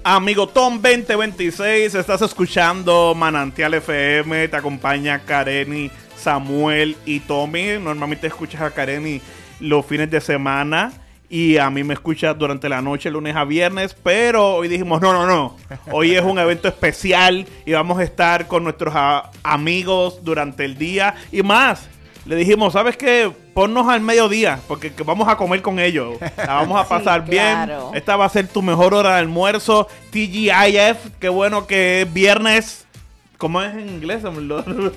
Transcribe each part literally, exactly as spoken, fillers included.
Amigo Tom veinte veintiséis, estás escuchando Manantial F M, te acompaña Kareni, Samuel y Tommy. Normalmente escuchas a Kareni los fines de semana y a mí me escuchas durante la noche, lunes a viernes, pero hoy dijimos no, no, no, hoy es un evento especial y vamos a estar con nuestros a- amigos durante el día y más. Le dijimos, ¿sabes qué? Ponnos al mediodía, porque que vamos a comer con ellos. La vamos a pasar Sí, bien. claro. Esta va a ser tu mejor hora de almuerzo. T G I F, qué bueno que es viernes. ¿Cómo es en inglés? Se me olvidó.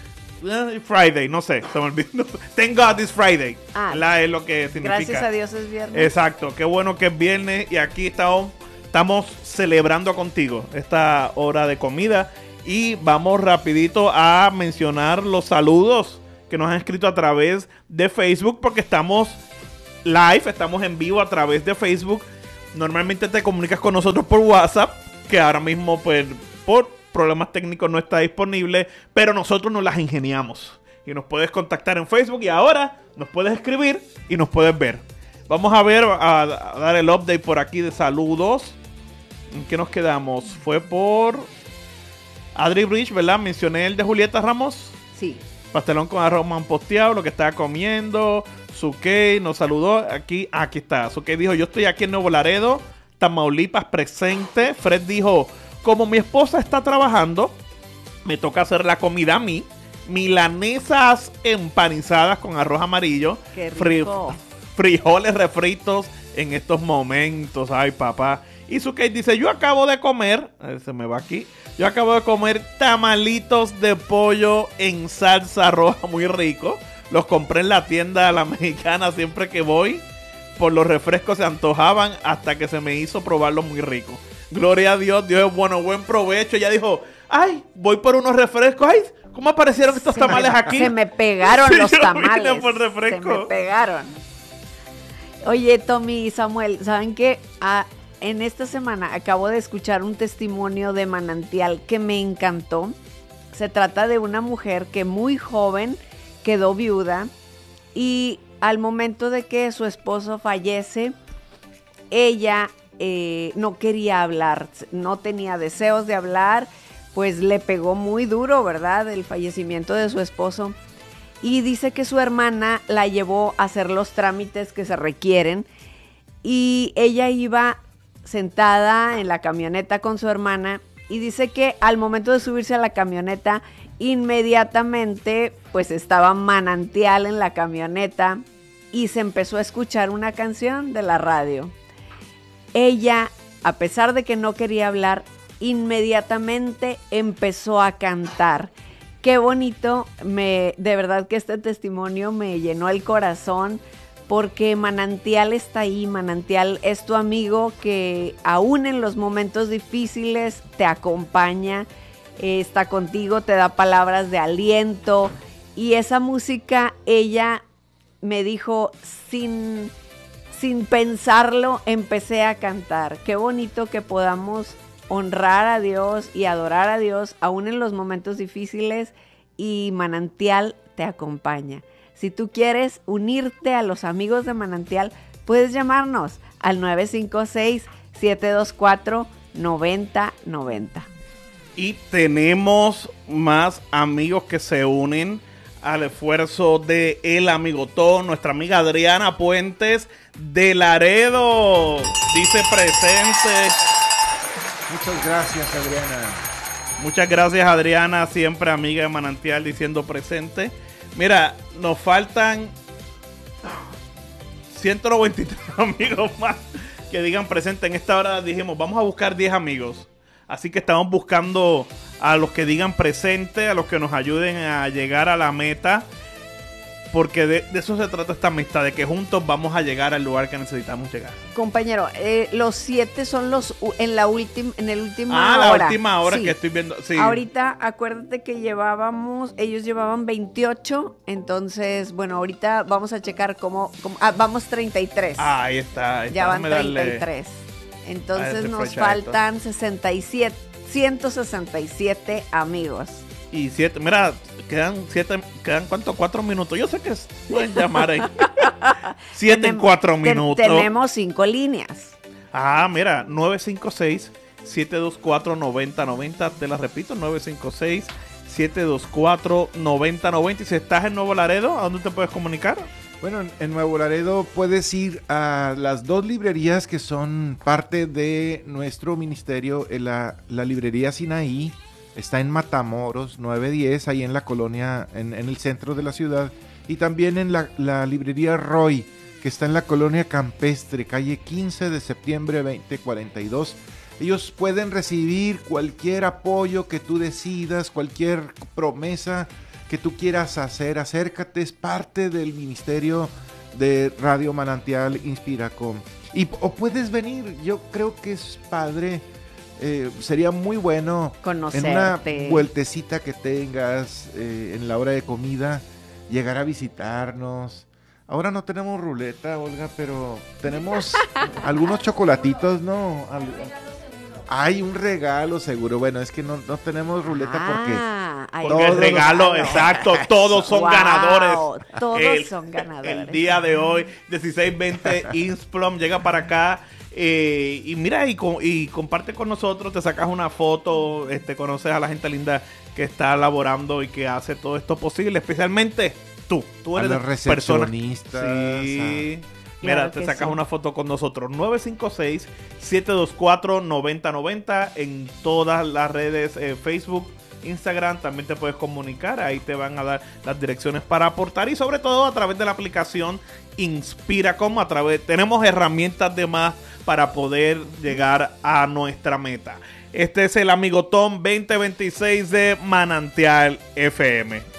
Friday, no sé. Se me olvidó. Thank God it's Friday. Ah, La es lo que significa. Gracias a Dios es viernes. Exacto, qué bueno que es viernes y aquí estamos, estamos celebrando contigo esta hora de comida. Y vamos rapidito a mencionar los saludos que nos han escrito a través de Facebook, porque estamos live, estamos en vivo a través de Facebook. Normalmente te comunicas con nosotros por WhatsApp, que ahora mismo pues por problemas técnicos no está disponible, pero nosotros nos las ingeniamos y nos puedes contactar en Facebook y ahora nos puedes escribir y nos puedes ver. Vamos a ver, a, a dar el update por aquí de saludos. ¿En qué nos quedamos? Fue por Adri Bridge, ¿verdad? Mencioné el de Julieta Ramos. Sí. Pastelón con arroz manposteado, lo que estaba comiendo. Sukey nos saludó. Aquí, aquí está. Sukey dijo, yo estoy aquí en Nuevo Laredo, Tamaulipas, presente. Fred dijo, como mi esposa está trabajando, me toca hacer la comida a mí. Milanesas empanizadas con arroz amarillo. Qué Fri- rico. frijoles refritos en estos momentos. Ay, papá. Y Sukey dice, yo acabo de comer, a ver, se me va aquí, yo acabo de comer tamalitos de pollo en salsa roja muy rico. Los compré en la tienda La Mexicana siempre que voy. Por los refrescos se antojaban hasta que se me hizo probarlo muy rico. Gloria a Dios, Dios es bueno, buen provecho. Ella dijo, ay, voy por unos refrescos. Ay, ¿cómo aparecieron estos Se tamales me, aquí? Se me pegaron Sí, los yo tamales. vine por refresco. Se me pegaron. Oye, Tommy y Samuel, ¿saben qué? Ah, en esta semana acabo de escuchar un testimonio de Manantial que me encantó. Se trata de una mujer que muy joven quedó viuda y al momento de que su esposo fallece, ella eh, no quería hablar, no tenía deseos de hablar, pues le pegó muy duro, ¿verdad? El fallecimiento de su esposo. Y dice que su hermana la llevó a hacer los trámites que se requieren y ella iba sentada en la camioneta con su hermana y dice que al momento de subirse a la camioneta, inmediatamente pues estaba Manantial en la camioneta y se empezó a escuchar una canción de la radio. Ella, a pesar de que no quería hablar, inmediatamente empezó a cantar. Qué bonito, me, de verdad que este testimonio me llenó el corazón porque Manantial está ahí, Manantial es tu amigo que aún en los momentos difíciles te acompaña, eh, está contigo, te da palabras de aliento y esa música ella me dijo sin, sin pensarlo, empecé a cantar. Qué bonito que podamos honrar a Dios y adorar a Dios aún en los momentos difíciles y Manantial te acompaña. Si tú quieres unirte a los amigos de Manantial, puedes llamarnos al nueve cinco seis, siete dos cuatro, nueve cero nueve cero. Y tenemos más amigos que se unen al esfuerzo de El Amigotón. Nuestra amiga Adriana Puentes de Laredo dice presente. Muchas gracias, Adriana. Muchas gracias, Adriana, siempre amiga de Manantial, diciendo presente. Mira, nos faltan ciento noventa y tres amigos más que digan presente. En esta hora dijimos, vamos a buscar diez amigos. Así que estamos buscando a los que digan presente, a los que nos ayuden a llegar a la meta. Porque de, de eso se trata esta amistad, de que juntos vamos a llegar al lugar que necesitamos llegar. Compañero, eh, los siete son los u- en la última, en el último Ah, la hora. última hora Sí. que estoy viendo. Sí. Ahorita, acuérdate que llevábamos, ellos llevaban veintiocho, entonces, bueno, ahorita vamos a checar cómo, cómo ah, vamos treinta y tres. Ah, ahí está. Ahí está. Ya van Déjame darle- treinta y tres. Entonces a ese nos fechadito. faltan sesenta y siete, ciento sesenta y siete amigos. Y siete, mira, quedan siete, quedan cuánto, cuatro minutos. Yo sé que s- pueden llamar ahí. siete en Tenem- cuatro te- minutos. Tenemos cinco líneas. Ah, mira, nueve cinco seis, siete dos cuatro, nueve cero nueve cero. Te la repito, nueve cinco seis, siete dos cuatro, nueve cero nueve cero. Y si estás en Nuevo Laredo, ¿a dónde te puedes comunicar? Bueno, en Nuevo Laredo puedes ir a las dos librerías que son parte de nuestro ministerio. La, la librería Sinaí está en Matamoros, nueve diez, ahí en la colonia, en, en el centro de la ciudad. Y también en la, la librería Roy, que está en la colonia Campestre, calle quince de septiembre veinte cuarenta y dos. Ellos pueden recibir cualquier apoyo que tú decidas, cualquier promesa que tú quieras hacer. Acércate, es parte del ministerio de Radio Manantial Inspiracom. Y o puedes venir, yo creo que es padre, eh, sería muy bueno conocerte. En una vueltecita que tengas eh, en la hora de comida, llegar a visitarnos. Ahora no tenemos ruleta, Olga, pero tenemos algunos chocolatitos, ¿no? Al- Hay un regalo seguro. Bueno, es que no, no tenemos ruleta Ah, ahí Porque el Todos regalo, los- exacto, todos son Wow, ganadores. todos el, son ganadores. El día de hoy, dieciséis veinte, Innsplum llega para acá. Eh, y mira, y, con, y comparte con nosotros, te sacas una foto, este, conoces a la gente linda que está laborando y que hace todo esto posible, especialmente tú. Tú A eres los de persona- recepcionistas, Sí. Mira, Claro te que sacas sí. una foto con nosotros. nueve cinco seis, siete dos cuatro, nueve cero nueve cero en todas las redes, eh, Facebook, Instagram. También te puedes comunicar. Ahí te van a dar las direcciones para aportar. Y sobre todo a través de la aplicación Inspiracom. A través, tenemos herramientas de más para poder llegar a nuestra meta. Este es el Amigo Tom veinte veintiséis de Manantial F M.